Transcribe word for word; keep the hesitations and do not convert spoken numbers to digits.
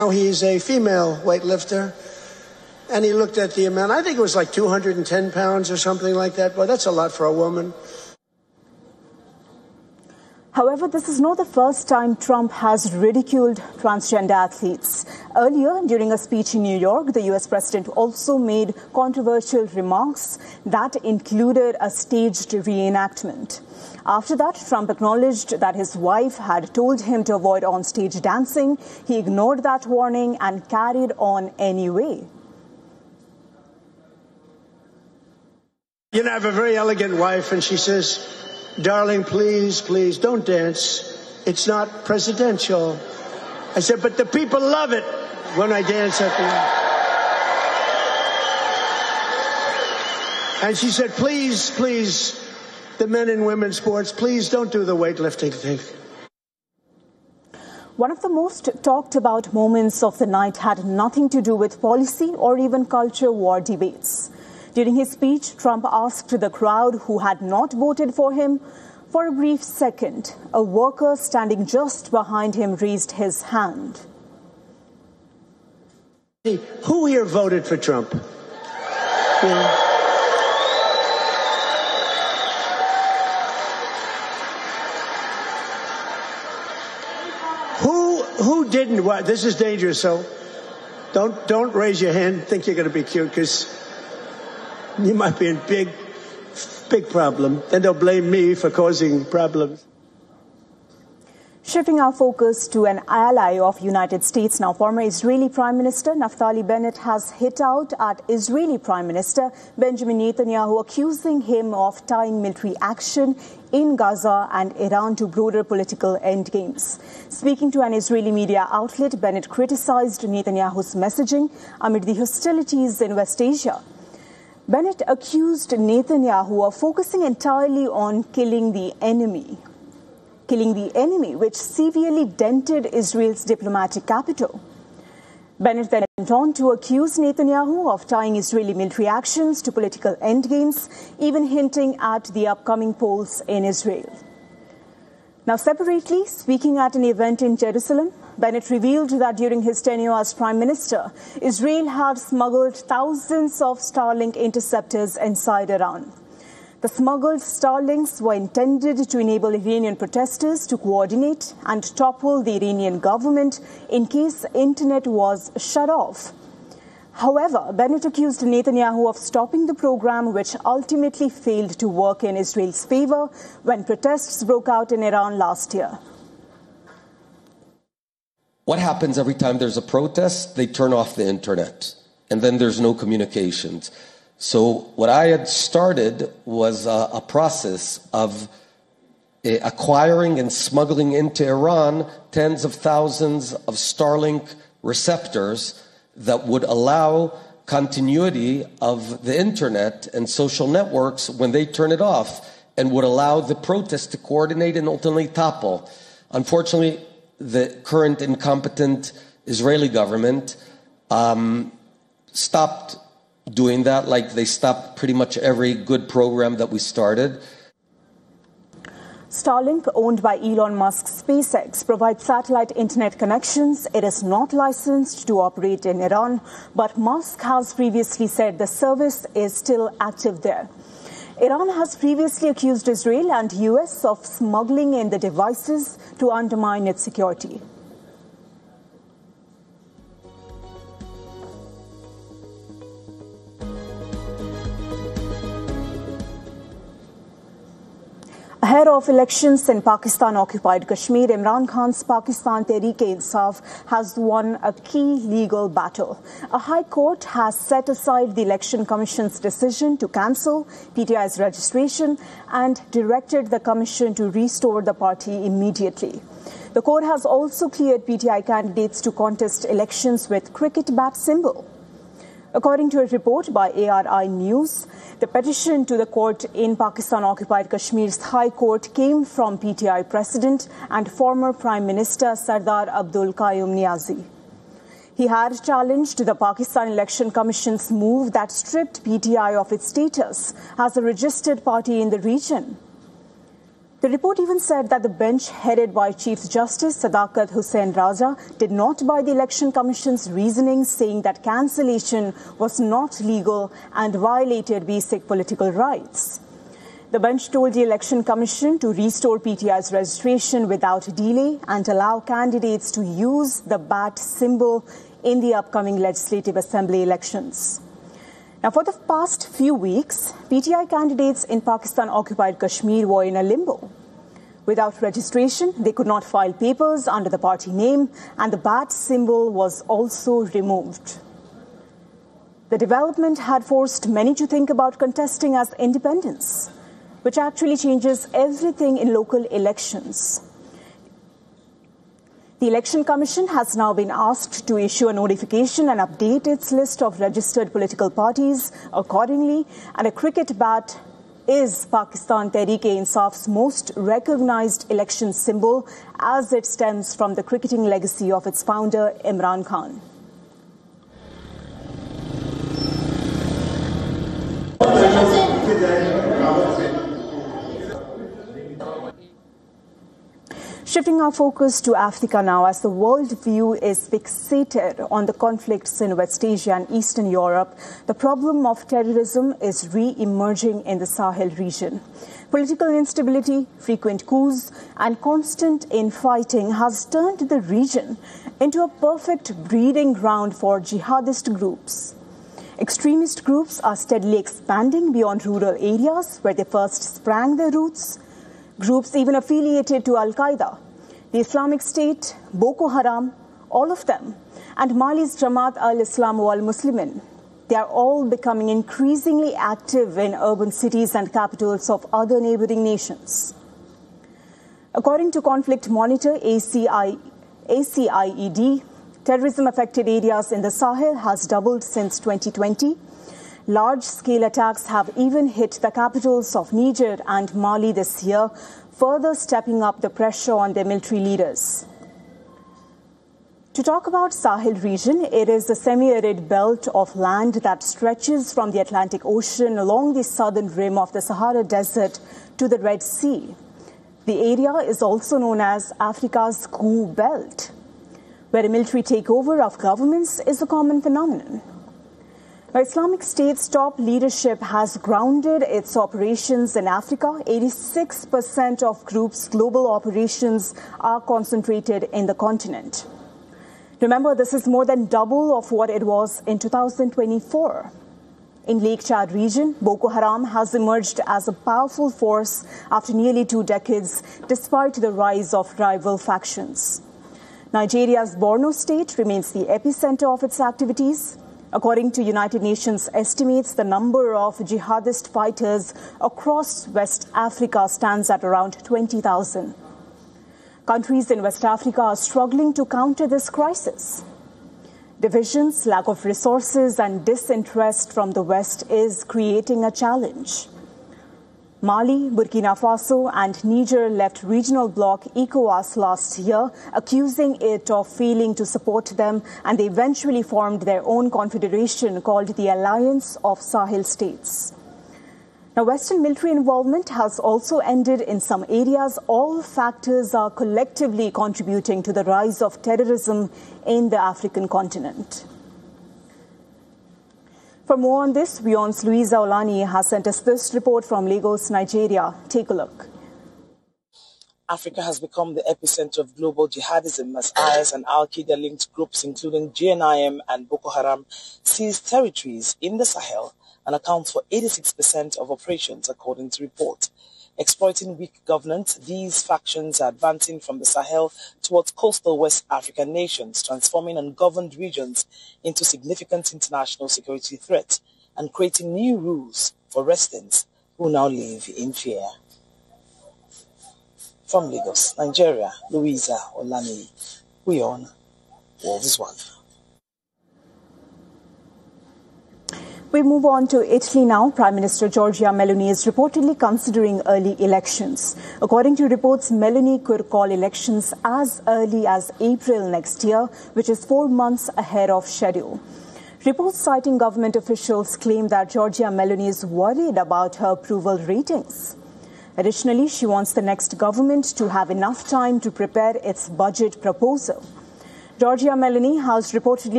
He's a female weightlifter, and he looked at the amount. I think it was like two hundred ten pounds or something like that. Boy, that's a lot for a woman. However, this is not the first time Trump has ridiculed transgender athletes. Earlier, during a speech in New York, the U S president also made controversial remarks that included a staged reenactment. After that, Trump acknowledged that his wife had told him to avoid on-stage dancing. He ignored that warning and carried on anyway. You know, I have a very elegant wife, and she says, "Darling, please, please, don't dance. It's not presidential." I said, "But the people love it when I dance at the..." And she said, "Please, please, the men and women's sports, please don't do the weightlifting thing." One of the most talked about moments of the night had nothing to do with policy or even culture war debates. During his speech, Trump asked the crowd who had not voted for him. For a brief second, a worker standing just behind him raised his hand. Who here voted for Trump? Yeah. Who who didn't? What? This is dangerous. So don't don't raise your hand. Think you're going to be cute, because you might be in big, big problem. Then they'll blame me for causing problems. Shifting our focus to an ally of United States now, former Israeli Prime Minister Naftali Bennett has hit out at Israeli Prime Minister Benjamin Netanyahu, accusing him of tying military action in Gaza and Iran to broader political endgames. Speaking to an Israeli media outlet, Bennett criticized Netanyahu's messaging amid the hostilities in West Asia. Bennett accused Netanyahu of focusing entirely on killing the enemy. Killing the enemy, which severely dented Israel's diplomatic capital. Bennett then went on to accuse Netanyahu of tying Israeli military actions to political endgames, even hinting at the upcoming polls in Israel. Now, separately, speaking at an event in Jerusalem, Bennett revealed that during his tenure as Prime Minister, Israel had smuggled thousands of Starlink interceptors inside Iran. The smuggled Starlinks were intended to enable Iranian protesters to coordinate and topple the Iranian government in case internet was shut off. However, Bennett accused Netanyahu of stopping the program, which ultimately failed to work in Israel's favor when protests broke out in Iran last year. What happens every time there's a protest? They turn off the internet, and then there's no communications. So what I had started was a, a process of uh, acquiring and smuggling into Iran tens of thousands of Starlink receptors that would allow continuity of the internet and social networks when they turn it off, and would allow the protests to coordinate and ultimately topple. Unfortunately, the current incompetent Israeli government um, stopped doing that, like they stopped pretty much every good program that we started. Starlink, owned by Elon Musk's SpaceX, provides satellite internet connections. It is not licensed to operate in Iran, but Musk has previously said the service is still active there. Iran has previously accused Israel and U S of smuggling in the devices to undermine its security. Ahead of elections in Pakistan-occupied Kashmir, Imran Khan's Pakistan Tehreek-e-Insaf has won a key legal battle. A high court has set aside the Election Commission's decision to cancel P T I's registration and directed the Commission to restore the party immediately. The court has also cleared P T I candidates to contest elections with cricket bat symbol. According to a report by A R I News, the petition to the court in Pakistan-occupied Kashmir's High Court came from P T I President and former Prime Minister Sardar Abdul Qayyum Niazi. He had challenged the Pakistan Election Commission's move that stripped P T I of its status as a registered party in the region. The report even said that the bench headed by Chief Justice Sadakat Hussain Raja did not buy the Election Commission's reasoning, saying that cancellation was not legal and violated basic political rights. The bench told the Election Commission to restore P T I's registration without delay and allow candidates to use the bat symbol in the upcoming Legislative Assembly elections. Now, for the past few weeks, P T I candidates in Pakistan-occupied Kashmir were in a limbo. Without registration, they could not file papers under the party name, and the bat symbol was also removed. The development had forced many to think about contesting as independents, which actually changes everything in local elections. The Election Commission has now been asked to issue a notification and update its list of registered political parties accordingly, and a cricket bat is Pakistan Tehreek-e-Insaf's most recognized election symbol, as it stems from the cricketing legacy of its founder, Imran Khan. Shifting our focus to Africa now, as the world view is fixated on the conflicts in West Asia and Eastern Europe, the problem of terrorism is re-emerging in the Sahel region. Political instability, frequent coups, and constant infighting has turned the region into a perfect breeding ground for jihadist groups. Extremist groups are steadily expanding beyond rural areas where they first sprang their roots. Groups even affiliated to Al-Qaeda, the Islamic State, Boko Haram, all of them, and Mali's Jamaat al-Islam wal-Muslimin. They are all becoming increasingly active in urban cities and capitals of other neighboring nations. According to Conflict Monitor A C I, A C I E D, terrorism-affected areas in the Sahel has doubled since twenty twenty. Large-scale attacks have even hit the capitals of Niger and Mali this year, further stepping up the pressure on their military leaders. To talk about Sahel region, it is a semi-arid belt of land that stretches from the Atlantic Ocean along the southern rim of the Sahara Desert to the Red Sea. The area is also known as Africa's coup belt, where a military takeover of governments is a common phenomenon. Now, Islamic State's top leadership has grounded its operations in Africa. eighty-six percent of group's global operations are concentrated in the continent. Remember, this is more than double of what it was in two thousand twenty-four. In Lake Chad region, Boko Haram has emerged as a powerful force after nearly two decades, despite the rise of rival factions. Nigeria's Borno state remains the epicenter of its activities. According to United Nations estimates, the number of jihadist fighters across West Africa stands at around twenty thousand. Countries in West Africa are struggling to counter this crisis. Divisions, lack of resources, and disinterest from the West is creating a challenge. Mali, Burkina Faso, and Niger left regional bloc ECOWAS last year, accusing it of failing to support them, and they eventually formed their own confederation called the Alliance of Sahel States. Now, Western military involvement has also ended in some areas. All factors are collectively contributing to the rise of terrorism in the African continent. For more on this, Beyond's Louisa Olani has sent us this report from Lagos, Nigeria. Take a look. Africa has become the epicenter of global jihadism as I S and Al-Qaeda-linked groups, including J N I M and Boko Haram, seize territories in the Sahel and account for eighty-six percent of operations, according to report. Exploiting weak governance, these factions are advancing from the Sahel towards coastal West African nations, transforming ungoverned regions into significant international security threats and creating new rules for residents who now live in fear. From Lagos, Nigeria, Louisa Olani, we on World is One. We move on to Italy now. Prime Minister Giorgia Meloni is reportedly considering early elections. According to reports, Meloni could call elections as early as April next year, which is four months ahead of schedule. Reports citing government officials claim that Giorgia Meloni is worried about her approval ratings. Additionally, she wants the next government to have enough time to prepare its budget proposal. Giorgia Meloni has reportedly